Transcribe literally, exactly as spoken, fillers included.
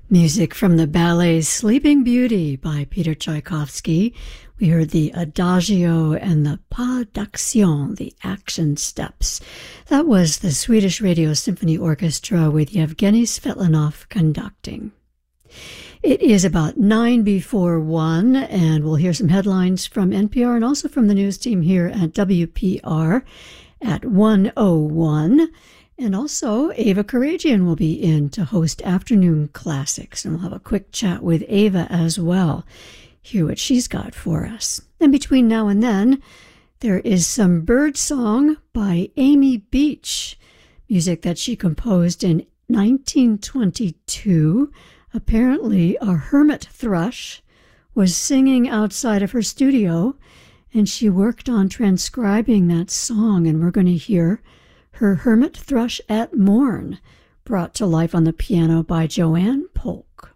Music from the ballet Sleeping Beauty by Peter Tchaikovsky. We heard the Adagio and the Pas d'action, the action steps. That was the Swedish Radio Symphony Orchestra with Yevgeny Svetlanov conducting. It is about nine before one, and we'll hear some headlines from N P R and also from the news team here at W P R at one oh one. And also, Ava Karagian will be in to host Afternoon Classics, and we'll have a quick chat with Ava as well. Hear what she's got for us. And between now and then, there is some bird song by Amy Beach, music that she composed in nineteen twenty-two. Apparently, a hermit thrush was singing outside of her studio, and she worked on transcribing that song, and we're going to hear her Hermit Thrush at Morn, brought to life on the piano by Joanne Polk.